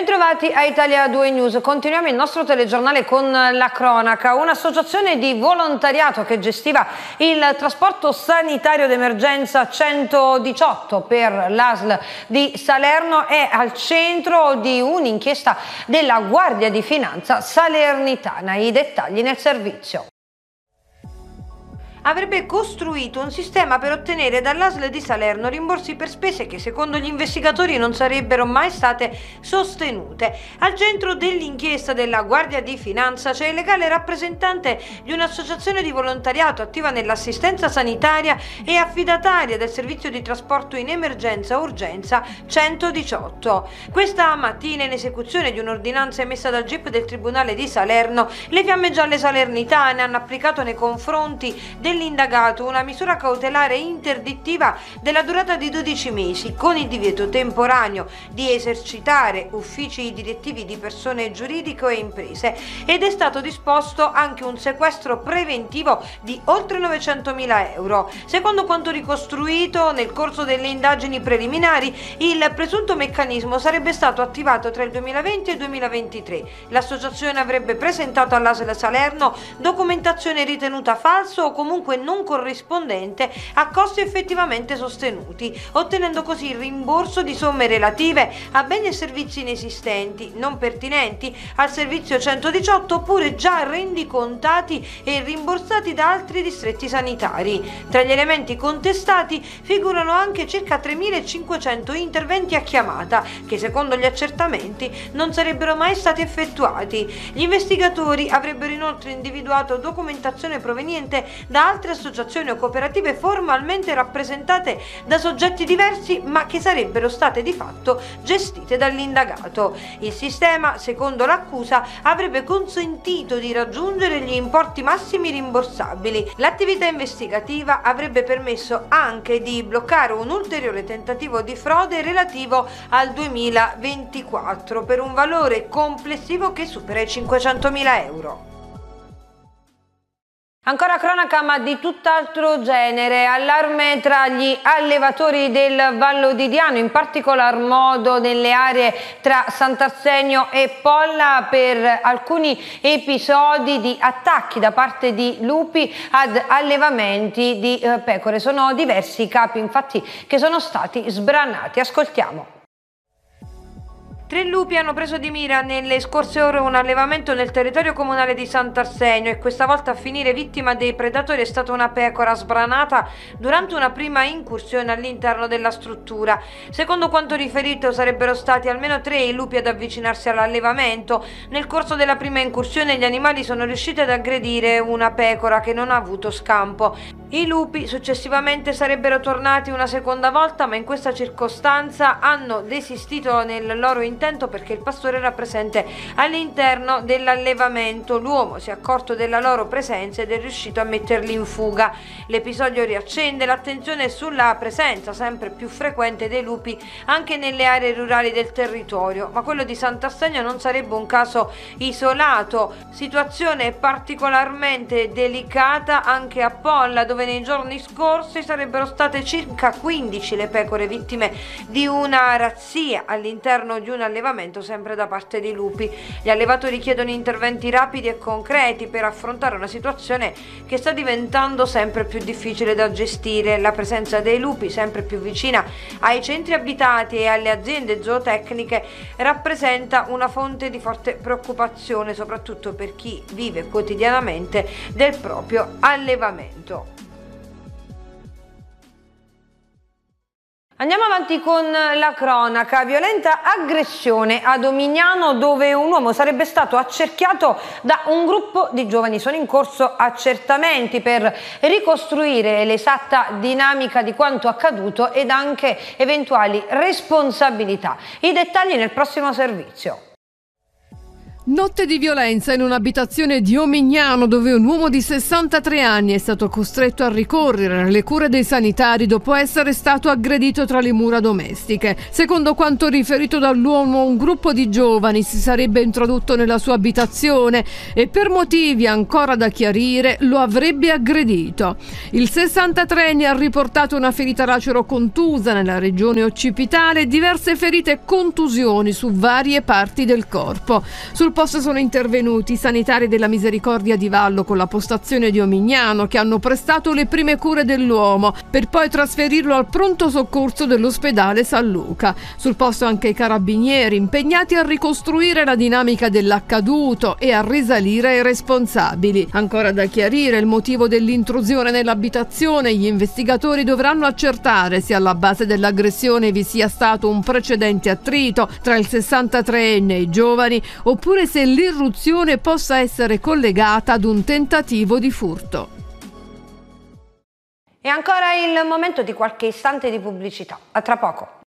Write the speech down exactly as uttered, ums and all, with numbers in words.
Bentrovati a Italia due News, continuiamo il nostro telegiornale con la cronaca. Un'associazione di volontariato che gestiva il trasporto sanitario d'emergenza centodiciotto per l'A S L di Salerno è al centro di un'inchiesta della Guardia di Finanza salernitana. I dettagli nel servizio. Avrebbe costruito un sistema per ottenere dall'A S L di Salerno rimborsi per spese che secondo gli investigatori non sarebbero mai state sostenute. Al centro dell'inchiesta della Guardia di Finanza c'è il legale rappresentante di un'associazione di volontariato attiva nell'assistenza sanitaria e affidataria del servizio di trasporto in emergenza urgenza centodiciotto. Questa mattina, in esecuzione di un'ordinanza emessa dal G I P del Tribunale di Salerno, le Fiamme Gialle salernitane hanno applicato nei confronti del l'indagato una misura cautelare interdittiva della durata di dodici mesi con il divieto temporaneo di esercitare uffici direttivi di persone giuridiche e imprese ed è stato disposto anche un sequestro preventivo di oltre novecentomila euro. Secondo quanto ricostruito nel corso delle indagini preliminari, il presunto meccanismo sarebbe stato attivato tra il duemilaventi e il duemilaventitré. L'associazione avrebbe presentato all'A S L Salerno documentazione ritenuta falsa o comunque non corrispondente a costi effettivamente sostenuti, ottenendo così il rimborso di somme relative a beni e servizi inesistenti, non pertinenti al servizio centodiciotto oppure già rendicontati e rimborsati da altri distretti sanitari. Tra gli elementi contestati figurano anche circa tremilacinquecento interventi a chiamata che secondo gli accertamenti non sarebbero mai stati effettuati. Gli investigatori avrebbero inoltre individuato documentazione proveniente da altre associazioni o cooperative formalmente rappresentate da soggetti diversi ma che sarebbero state di fatto gestite dall'indagato. Il sistema, secondo l'accusa, avrebbe consentito di raggiungere gli importi massimi rimborsabili. L'attività investigativa avrebbe permesso anche di bloccare un ulteriore tentativo di frode relativo al duemilaventiquattro per un valore complessivo che supera i cinquecentomila euro. Ancora cronaca ma di tutt'altro genere, allarme tra gli allevatori del Vallo di Diano, in particolar modo nelle aree tra Sant'Arsenio e Polla per alcuni episodi di attacchi da parte di lupi ad allevamenti di eh, pecore. Sono diversi i capi infatti che sono stati sbranati, ascoltiamo. Tre lupi hanno preso di mira nelle scorse ore un allevamento nel territorio comunale di Sant'Arsenio e questa volta a finire vittima dei predatori è stata una pecora sbranata durante una prima incursione all'interno della struttura. Secondo quanto riferito sarebbero stati almeno tre i lupi ad avvicinarsi all'allevamento. Nel corso della prima incursione gli animali sono riusciti ad aggredire una pecora che non ha avuto scampo. I lupi successivamente sarebbero tornati una seconda volta, ma in questa circostanza hanno desistito nel loro intento perché il pastore era presente all'interno dell'allevamento. L'uomo si è accorto della loro presenza ed è riuscito a metterli in fuga. L'episodio riaccende l'attenzione sulla presenza sempre più frequente dei lupi anche nelle aree rurali del territorio, ma quello di Sant'Arsenio non sarebbe un caso isolato. Situazione particolarmente delicata anche a Polla, dove nei giorni scorsi sarebbero state circa quindici le pecore vittime di una razzia all'interno di un allevamento sempre da parte di lupi. Gli allevatori chiedono interventi rapidi e concreti per affrontare una situazione che sta diventando sempre più difficile da gestire. La presenza dei lupi sempre più vicina ai centri abitati e alle aziende zootecniche rappresenta una fonte di forte preoccupazione, soprattutto per chi vive quotidianamente del proprio allevamento. Andiamo avanti con la cronaca. Violenta aggressione a Domignano, dove un uomo sarebbe stato accerchiato da un gruppo di giovani. Sono in corso accertamenti per ricostruire l'esatta dinamica di quanto accaduto ed anche eventuali responsabilità. I dettagli nel prossimo servizio. Notte di violenza in un'abitazione di Omignano, dove un uomo di sessantatré anni è stato costretto a ricorrere alle cure dei sanitari dopo essere stato aggredito tra le mura domestiche. Secondo quanto riferito dall'uomo, un gruppo di giovani si sarebbe introdotto nella sua abitazione e per motivi ancora da chiarire lo avrebbe aggredito. Il sessantatreenne ha riportato una ferita lacero contusa nella regione occipitale e diverse ferite e contusioni su varie parti del corpo. Sul posto sono intervenuti i sanitari della Misericordia di Vallo con la postazione di Omignano, che hanno prestato le prime cure dell'uomo per poi trasferirlo al pronto soccorso dell'ospedale San Luca. Sul posto anche i carabinieri, impegnati a ricostruire la dinamica dell'accaduto e a risalire ai responsabili. Ancora da chiarire il motivo dell'intrusione nell'abitazione. Gli investigatori dovranno accertare se alla base dell'aggressione vi sia stato un precedente attrito tra il sessantatreenne e i giovani, oppure se l'irruzione possa essere collegata ad un tentativo di furto. E ancora il momento di qualche istante di pubblicità. A tra poco.